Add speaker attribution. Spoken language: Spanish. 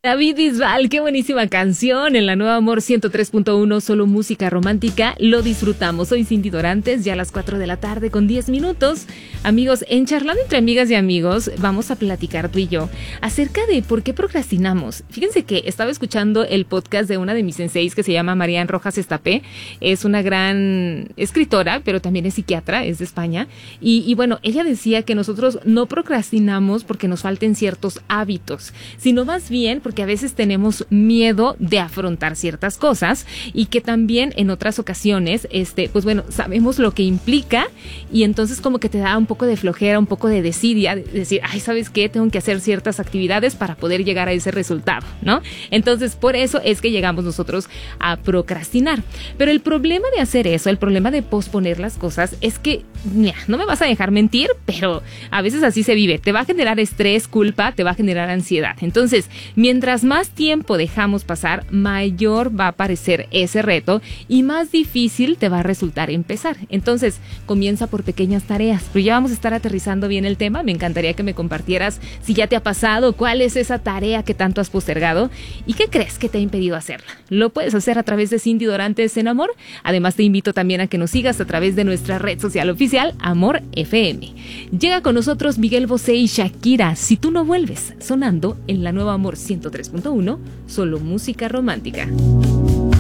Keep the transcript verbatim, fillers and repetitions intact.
Speaker 1: David Bisbal, qué buenísima canción en la Nueva Amor ciento tres punto uno, solo música romántica, lo disfrutamos. Soy Cindy Dorantes, ya a las cuatro de la tarde con diez minutos. Amigos, en Charlando entre amigas y amigos, vamos a platicar tú y yo acerca de por qué procrastinamos. Fíjense que estaba escuchando el podcast de una de mis senseis que se llama Marian Rojas Estapé. Es una gran escritora, pero también es psiquiatra, es de España. Y, y bueno, ella decía que nosotros no procrastinamos porque nos falten ciertos hábitos, sino más bien porque que a veces tenemos miedo de afrontar ciertas cosas y que también en otras ocasiones, este, pues bueno, sabemos lo que implica y entonces como que te da un poco de flojera, un poco de desidia, de decir, ay, ¿sabes qué? Tengo que hacer ciertas actividades para poder llegar a ese resultado, ¿no? Entonces, por eso es que llegamos nosotros a procrastinar. Pero el problema de hacer eso, el problema de posponer las cosas es que, mira, no me vas a dejar mentir, pero a veces así se vive. Te va a generar estrés, culpa, te va a generar ansiedad. Entonces, mientras Mientras más tiempo dejamos pasar, mayor va a parecer ese reto y más difícil te va a resultar empezar. Entonces, comienza por pequeñas tareas. Pero ya vamos a estar aterrizando bien el tema. Me encantaría que me compartieras si ya te ha pasado, cuál es esa tarea que tanto has postergado y qué crees que te ha impedido hacerla. Lo puedes hacer a través de Cindy Dorantes en Amor. Además, te invito también a que nos sigas a través de nuestra red social oficial, Amor F M. Llega con nosotros Miguel Bosé y Shakira, Si tú no vuelves, sonando en la Nueva Amor ciento tres punto uno, solo música romántica.